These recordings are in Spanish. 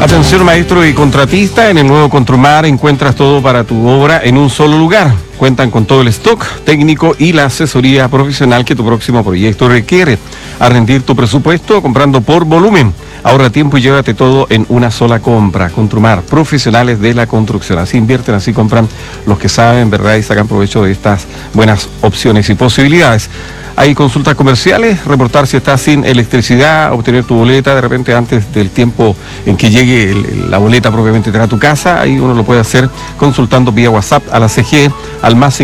Atención maestro y contratista, en el nuevo Contrumar encuentras todo para tu obra en un solo lugar. Cuentan con todo el stock técnico y la asesoría profesional que tu próximo proyecto requiere. A rendir tu presupuesto comprando por volumen. Ahorra tiempo y llévate todo en una sola compra. Contrumar, profesionales de la construcción. Así invierten, así compran los que saben, ¿verdad? Y sacan provecho de estas buenas opciones y posibilidades. Hay consultas comerciales, reportar si estás sin electricidad, obtener tu boleta de repente antes del tiempo en que llegue la boleta propiamente a tu casa. Ahí uno lo puede hacer consultando vía WhatsApp a la CGE al más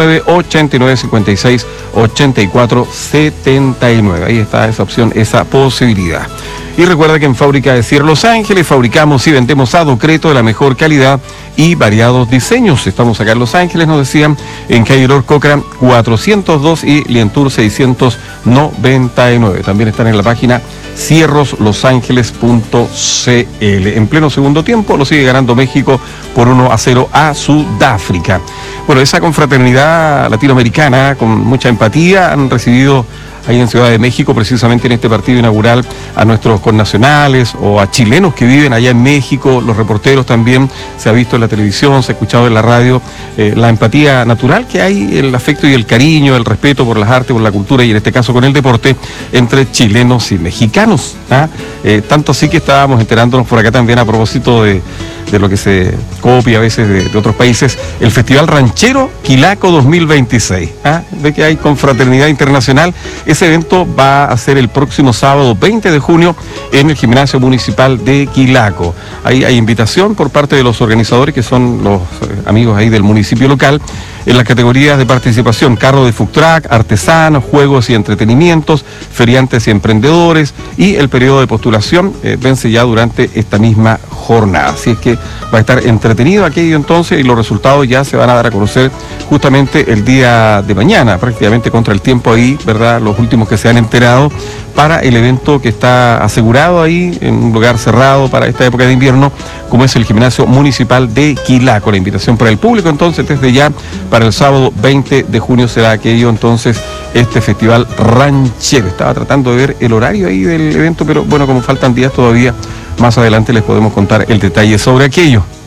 569-8956-8479. Ahí está esa opción, esa posibilidad. Y recuerda que en Fábrica de Cierre Los Ángeles fabricamos y vendemos Adocreto de la mejor calidad y variados diseños. Estamos acá en Los Ángeles, nos decían, en calle Lord Cochrane 402 y Lientour 699. También están en la página cierroslosangeles.cl. En pleno segundo tiempo lo sigue ganando México por 1-0 a Sudáfrica. Bueno, esa confraternidad latinoamericana con mucha empatía han recibido ahí en Ciudad de México, precisamente en este partido inaugural, a nuestros connacionales o a chilenos que viven allá en México, los reporteros también, se ha visto en la televisión, se ha escuchado en la radio, la empatía natural que hay, el afecto y el cariño, el respeto por las artes, por la cultura y en este caso con el deporte, entre chilenos y mexicanos. Tanto así que estábamos enterándonos por acá también a propósito de lo que se copia a veces de otros países, el Festival Ranchero Quilaco 2026. Ve que hay confraternidad internacional. Ese evento va a ser el próximo sábado 20 de junio en el Gimnasio Municipal de Quilaco. Ahí hay invitación por parte de los organizadores, que son los amigos ahí del municipio local, en las categorías de participación: carro de food truck, artesanos, juegos y entretenimientos, feriantes y emprendedores, y el periodo de postulación vence ya durante esta misma jornada. Así es que va a estar entretenido aquello entonces, y los resultados ya se van a dar a conocer justamente el día de mañana, prácticamente contra el tiempo ahí, ¿verdad? Los últimos que se han enterado, para el evento que está asegurado ahí en un lugar cerrado para esta época de invierno, como es el Gimnasio Municipal de Quilaco. La invitación para el público entonces desde ya para el sábado 20 de junio será aquello entonces, este Festival Ranchero. Estaba tratando de ver el horario ahí del evento, pero bueno, como faltan días todavía, más adelante les podemos contar el detalle sobre aquello.